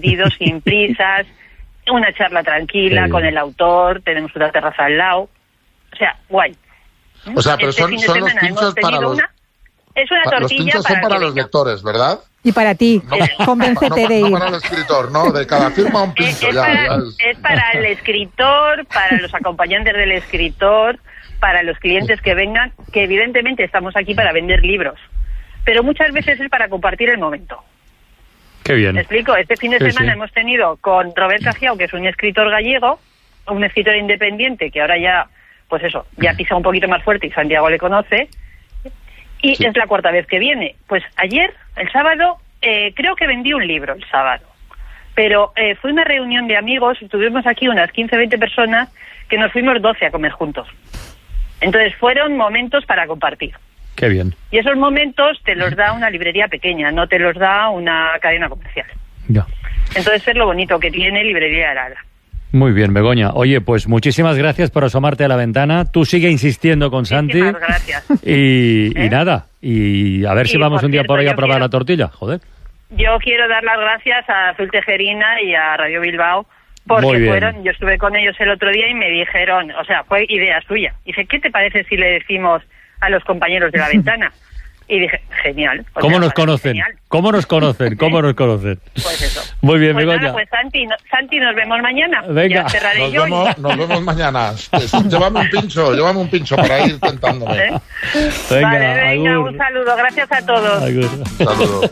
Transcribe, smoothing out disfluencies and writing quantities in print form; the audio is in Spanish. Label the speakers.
Speaker 1: sentido, sin prisas, una charla tranquila con el autor, tenemos una terraza al lado, o sea, guay.
Speaker 2: O sea, pero son los pinchos para los...
Speaker 1: Es una tortilla.
Speaker 2: Los pinchos son para los lectores, ¿verdad?
Speaker 3: Y para ti, convéncete de ir.
Speaker 2: No para el escritor, ¿no? De cada firma un pincho.
Speaker 1: Es para el escritor, para los acompañantes del escritor, para los clientes que vengan, que evidentemente estamos aquí para vender libros, pero muchas veces es para compartir el momento.
Speaker 4: Qué bien.
Speaker 1: ¿Me explico? Este fin de semana hemos tenido con Robert Cajiao, que es un escritor gallego, un escritor independiente que ahora ya, pues eso, ya pisa un poquito más fuerte y Santiago le conoce. Y es la 4ª vez que viene. Pues ayer, el sábado, creo que vendí un libro el sábado. Pero fue una reunión de amigos, tuvimos aquí unas 15, 20 personas, que nos fuimos 12 a comer juntos. Entonces fueron momentos para compartir.
Speaker 4: Qué bien.
Speaker 1: Y esos momentos te los da una librería pequeña, no te los da una cadena comercial.
Speaker 4: Ya.
Speaker 1: Entonces es lo bonito que tiene Librería Arala.
Speaker 4: Muy bien, Begoña. Oye, pues muchísimas gracias por asomarte a la ventana. Tú sigue insistiendo con Santi.
Speaker 1: Muchísimas gracias.
Speaker 4: Y nada, y a ver si vamos un día por ahí a probar la tortilla, joder.
Speaker 1: Yo quiero dar las gracias a Azul Tejerina y a Radio Bilbao, porque yo estuve con ellos el otro día y me dijeron, o sea, fue idea suya. Dice, ¿qué te parece si le decimos a los compañeros de la ventana? Y dije, genial.
Speaker 4: ¿Cómo nos conocen?
Speaker 1: Genial.
Speaker 4: ¿Cómo nos conocen? ¿Cómo nos conocen?
Speaker 1: Pues eso.
Speaker 4: Muy bien,
Speaker 1: pues
Speaker 4: Begoña.
Speaker 1: Nada, pues Santi, nos vemos mañana.
Speaker 4: Venga.
Speaker 1: Ya cerraré
Speaker 2: Nos vemos mañana. Llévame un pincho para ir tentándome.
Speaker 4: Venga,
Speaker 1: vale, venga,
Speaker 4: agur.
Speaker 1: un saludo. Gracias a todos.
Speaker 4: Agur.
Speaker 2: Saludos.